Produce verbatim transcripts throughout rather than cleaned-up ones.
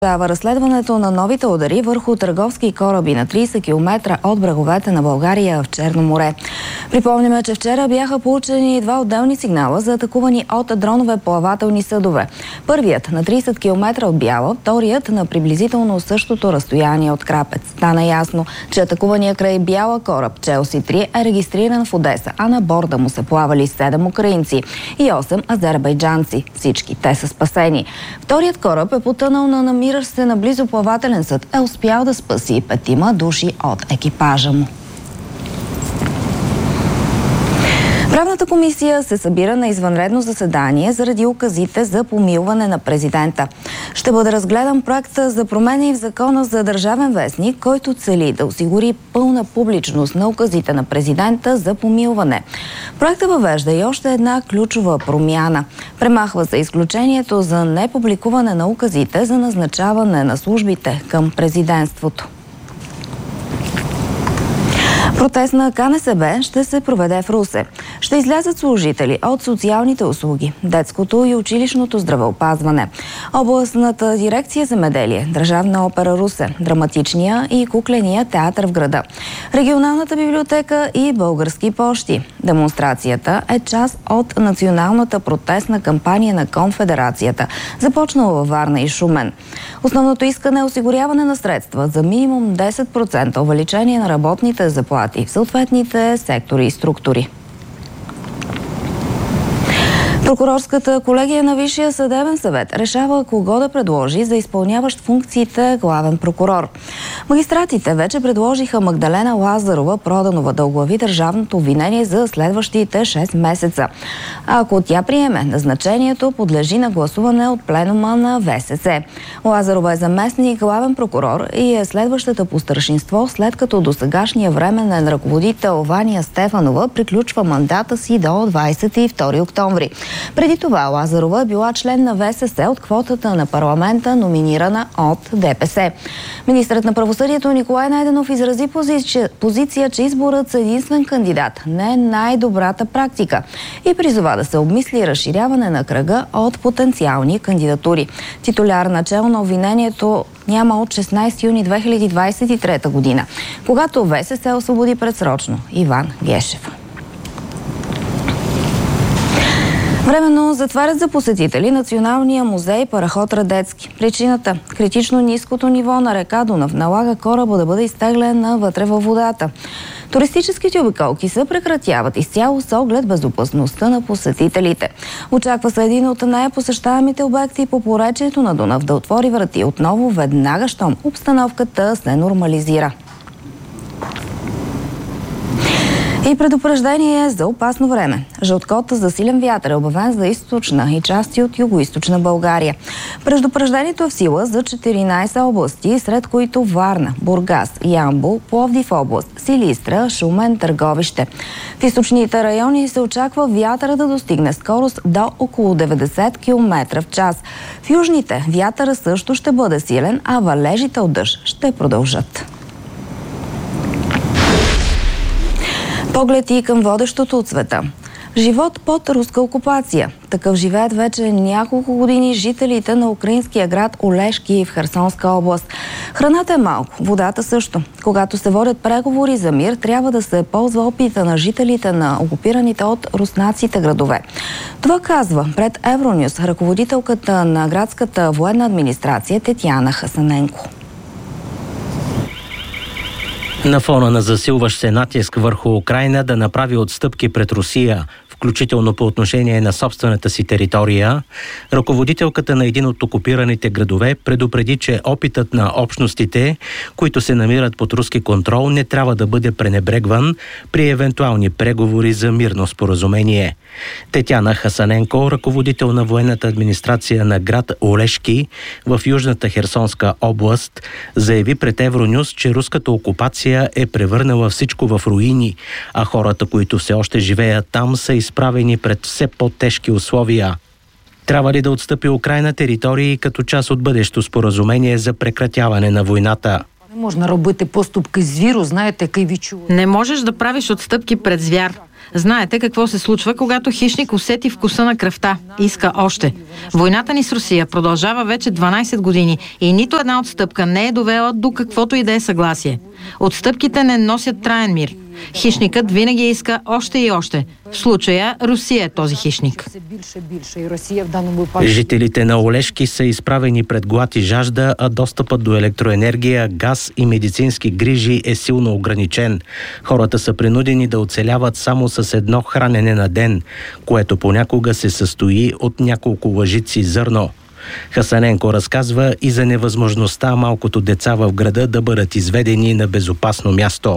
Продължава разследването на новите удари върху търговски кораби на трийсет километра от бреговете на България в Черно море. Припомняме, че вчера бяха получени два отделни сигнала за атакувани от дронове плавателни съдове. Първият на трийсет километра от Бяла, вторият на приблизително същото разстояние от Крапец. Стана ясно, че атакувания край Бяла кораб Челси три е регистриран в Одеса, а на борда му са плавали седем украинци и осем азербайджанци. Всички те са спасени. Вторият кораб е потънал на намиращ се наблизо плавателен съд, е успял да спаси петима души от екипажа му. Правната комисия се събира на извънредно заседание заради указите за помилване на президента. Ще бъде разгледан проект за промени в закона за Държавен вестник, който цели да осигури пълна публичност на указите на президента за помилване. Проектът въвежда и още една ключова промяна. Премахва се изключението за непубликуване на указите за назначаване на службите към президентството. Протест на Ка Не Се Бе ще се проведе в Русе. Ще излязат служители от социалните услуги, детското и училищното здравеопазване, областната дирекция земеделие, Държавна опера Русе, драматичния и кукления театър в града, регионалната библиотека и български пощи. Демонстрацията е част от националната протестна кампания на Конфедерацията, започнала във Варна и Шумен. Основното искане е осигуряване на средства за минимум десет процента увеличение на работните заплати в съответните сектори и структури. Прокурорската колегия на Висшия съдебен съвет решава кого да предложи за изпълняващ функциите главен прокурор. Магистратите вече предложиха Магдалена Лазарова Проданова да оглави държавното обвинение за следващите шест месеца. А ако тя приеме, назначението подлежи на гласуване от пленума на В С С. Лазарова е заместник главен прокурор и е следващата по старшинство, след като досегашния временен ръководител Ваня Стефанова приключва мандата си до двадесет и втори октомври. Преди това Лазарова е била член на В С С от квотата на парламента, номинирана от Д П С. Министърът на правосъдието Николай Найденов изрази позиция, позиция, че изборът с единствен кандидат не е най-добрата практика и призова да се обмисли разширяване на кръга от потенциални кандидатури. Титуляр начало на обвинението няма от шестнадесети юни две хиляди двадесет и трета година, когато В С С освободи предсрочно Иван Гешев. Временно затварят за посетители Националния музей Параход Радецки. Причината – критично ниското ниво на река Дунав налага кораба да бъде изтеглен навътре във водата. Туристическите обиколки се прекратяват изцяло с оглед безопасността на посетителите. Очаква се един от най-посещаемите обекти по поречието на Дунав да отвори врати отново веднага, щом обстановката се нормализира. И предупреждение за опасно време. Жълткот за силен вятър е обявен за източна и части от югоизточна България. Предупреждението е в сила за четиринадесет области, сред които Варна, Бургас, Ямбол, Пловдив област, Силистра, Шумен, Търговище. В източните райони се очаква вятъра да достигне скорост до около деветдесет километра в час. В южните вятъра също ще бъде силен, а валежите от дъжд ще продължат. Поглед и към водещото от света. Живот под руска окупация. Такъв живеят вече няколко години жителите на украинския град Олешки в Херсонска област. Храната е малко, водата също. Когато се водят преговори за мир, трябва да се ползва опита на жителите на окупираните от руснаците градове. Това казва пред Евронюс ръководителката на градската военна администрация Тетяна Хасаненко. На фона на засилващ се натиск върху Украйна да направи отстъпки пред Русия, включително по отношение на собствената си територия, ръководителката на един от окупираните градове предупреди, че опитът на общностите, които се намират под руски контрол, не трябва да бъде пренебрегван при евентуални преговори за мирно споразумение. Тетяна Хасаненко, ръководител на военната администрация на град Олешки в южната Херсонска област, заяви пред Евронюс, че руската окупация е превърнала всичко в руини, а хората, които все още живеят там, са изправени пред все по-тежки условия. Трябва ли да отстъпи Украйна територии като част от бъдещо споразумение за прекратяване на войната? Не можна робити поступки з віру, знаєте, який відчуваєте. Не можеш да правиш отстъпки пред звяр. Знаете какво се случва, когато хищник усети вкуса на кръвта. Иска още. Войната ни с Русия продължава вече дванайсет години и нито една отстъпка не е довела до каквото и да е съгласие. Отстъпките не носят траен мир. Хищникът винаги иска още и още. В случая Русия е този хищник. Жителите на Олешки са изправени пред глад и жажда, а достъпът до електроенергия, газ и медицински грижи е силно ограничен. Хората са принудени да оцеляват само с едно хранене на ден, което понякога се състои от няколко лъжици зърно. Хасаненко разказва и за невъзможността малкото деца в града да бъдат изведени на безопасно място.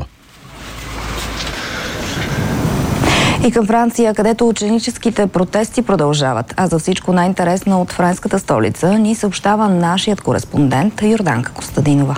И към Франция, където ученическите протести продължават. А за всичко най-интересно от френската столица ни съобщава нашият кореспондент Йорданка Костадинова.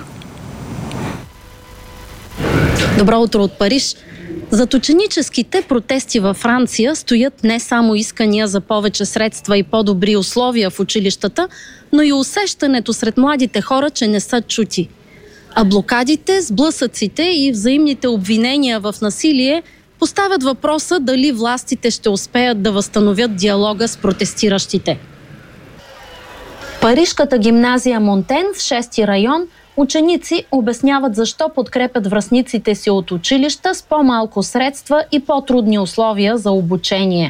Добро утро от Париж. Зад ученическите протести във Франция стоят не само искания за повече средства и по-добри условия в училищата, но и усещането сред младите хора, че не са чути. А блокадите, сблъсъците и взаимните обвинения в насилие поставят въпроса дали властите ще успеят да възстановят диалога с протестиращите. Парижката гимназия Монтен в шести район ученици обясняват защо подкрепят връстниците си от училища с по-малко средства и по-трудни условия за обучение.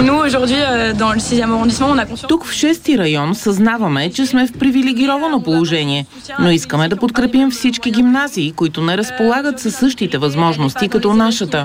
Тук в шести район съзнаваме, че сме в привилегировано положение, но искаме да подкрепим всички гимназии, които не разполагат със същите възможности като нашата.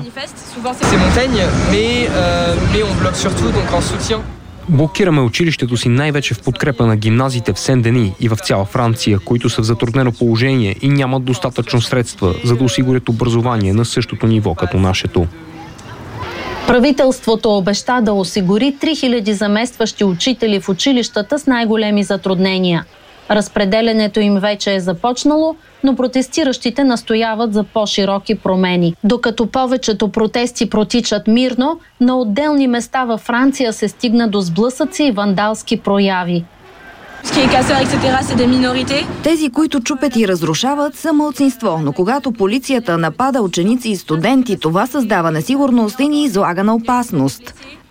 Блокираме училището си най-вече в подкрепа на гимназиите в Сен-Дени и в цяла Франция, които са в затруднено положение и нямат достатъчно средства, за да осигурят образование на същото ниво като нашето. Правителството обеща да осигури три хиляди заместващи учители в училищата с най-големи затруднения. Разпределянето им вече е започнало, но протестиращите настояват за по-широки промени. Докато повечето протести протичат мирно, на отделни места във Франция се стигна до сблъсъци и вандалски прояви. Тези, които чупят и разрушават, са малцинство, но когато полицията напада ученици и студенти, това създава несигурност и ни излага на опасност.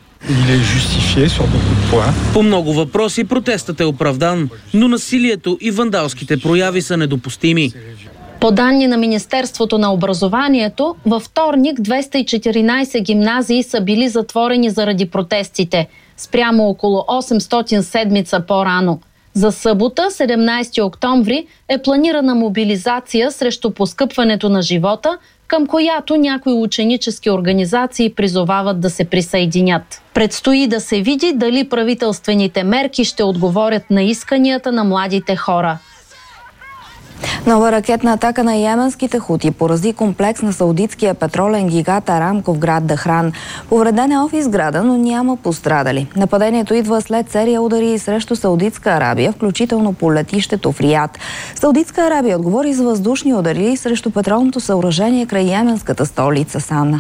По много въпроси протестът е оправдан, но насилието и вандалските прояви са недопустими. По данни на Министерството на образованието, във вторник двеста и четиринайсет гимназии са били затворени заради протестите, спрямо около осемстотин седмица по-рано. За събота, седемнайсети октомври, е планирана мобилизация срещу поскъпването на живота, към която някои ученически организации призовават да се присъединят. Предстои да се види дали правителствените мерки ще отговорят на исканията на младите хора. Нова ракетна атака на йеменските хути порази комплекс на саудитския петролен гигант Арамко в град Дахран. Повреден е офис града, но няма пострадали. Нападението идва след серия удари срещу Саудитска Арабия, включително по летището в Риад. Саудитска Арабия отговори с въздушни удари срещу петролното съоръжение край йеменската столица Сана.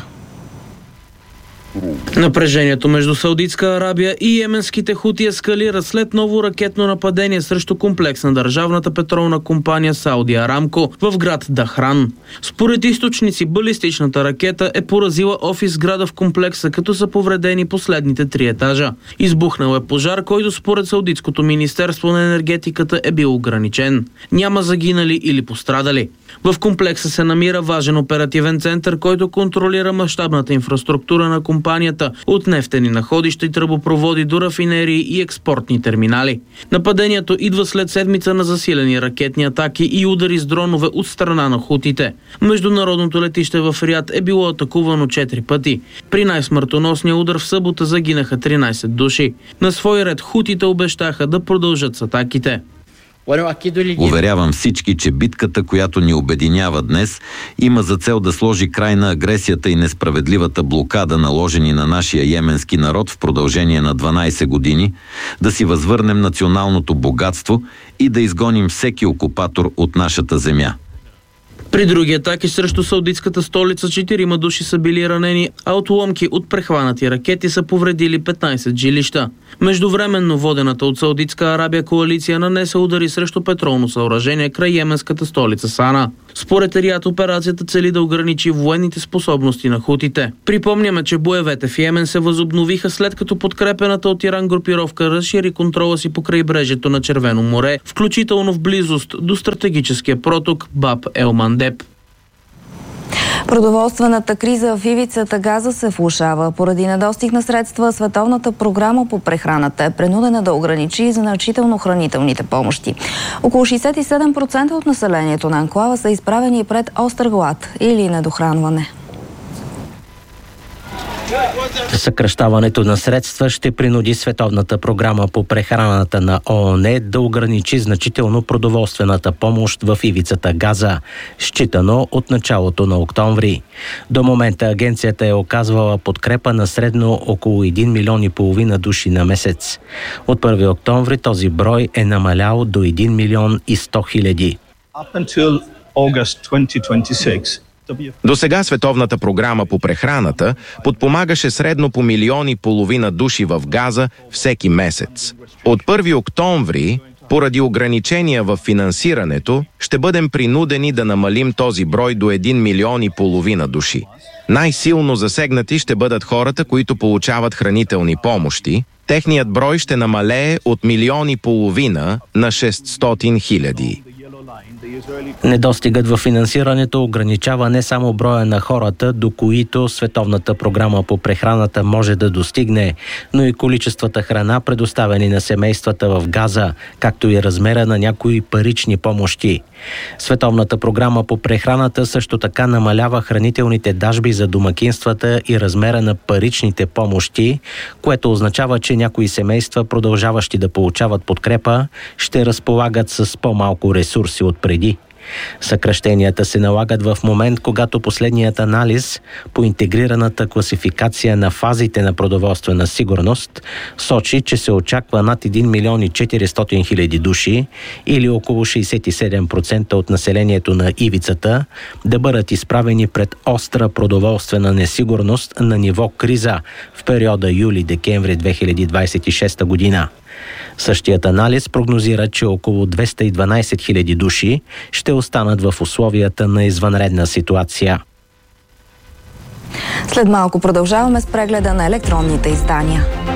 Напрежението между Саудитска Арабия и йеменските хути ескалира след ново ракетно нападение срещу комплекс на държавната петролна компания Сауди Арамко в град Дахран. Според източници, балистичната ракета е поразила офис града в комплекса, като са повредени последните три етажа. Избухнал е пожар, който според Саудитското министерство на енергетиката е бил ограничен. Няма загинали или пострадали. В комплекса се намира важен оперативен център, който контролира мащабната инфраструктура на компанията от нефтени находища и тръбопроводи до рафинерии и експортни терминали. Нападението идва след седмица на засилени ракетни атаки и удари с дронове от страна на хутите. Международното летище в Риад е било атакувано четири пъти. При най-смъртоносния удар в събота загинаха тринайсет души. На свой ред хутите обещаха да продължат с атаките. Уверявам всички, че битката, която ни обединява днес, има за цел да сложи край на агресията и несправедливата блокада, наложени на нашия йеменски народ в продължение на дванайсет години, да си възвърнем националното богатство и да изгоним всеки окупатор от нашата земя. При други атаки срещу саудитската столица четирима души са били ранени, а отломки от прехванати ракети са повредили петнайсет жилища. Междувременно водената от Саудитска Арабия коалиция нанесе удари срещу петролно съоръжение край йеменската столица Сана. Според Риад операцията цели да ограничи военните способности на хутите. Припомняме, че боевете в Йемен се възобновиха след като подкрепената от Иран групировка разшири контрола си по крайбрежието на Червено море, включително в близост до стратегическия проток Баб ел Мандеб. Продоволствената криза в ивицата Газа се влошава. Поради недостиг на средства, Световната програма по прехраната е принудена да ограничи значително хранителните помощи. Около шейсет и седем процента от населението на анклава са изправени пред остър глад или недохранване. Съкращаването на средства ще принуди Световната програма по прехраната на ООН да ограничи значително продоволствената помощ в ивицата Газа, считано от началото на октомври. До момента агенцията е оказвала подкрепа на средно около един милион и половина души на месец. От първи октомври този брой е намалял до един милион и сто хиляди. До сега Световната програма по прехраната подпомагаше средно по милион и половина души в Газа всеки месец. От първи октомври, поради ограничения в финансирането, ще бъдем принудени да намалим този брой до един милион и половина души. Най-силно засегнати ще бъдат хората, които получават хранителни помощи. Техният брой ще намалее от милион и половина на шестстотин хиляди. Недостигът в финансирането ограничава не само броя на хората, до които Световната програма по прехраната може да достигне, но и количествата храна, предоставени на семействата в Газа, както и размера на някои парични помощи. Световната програма по прехраната също така намалява хранителните дажби за домакинствата и размера на паричните помощи, което означава, че някои семейства, продължаващи да получават подкрепа, ще разполагат с по-малко ресурси от преди. Съкращенията се налагат в момент, когато последният анализ по интегрираната класификация на фазите на продоволствена сигурност сочи, че се очаква над един милион и четиристотин хиляди души или около шейсет и седем процента от населението на ивицата да бъдат изправени пред остра продоволствена несигурност на ниво криза в периода юли-декември две хиляди двадесет и шеста година. Същият анализ прогнозира, че около двеста и дванадесет хиляди души ще останат в условията на извънредна ситуация. След малко продължаваме с прегледа на електронните издания.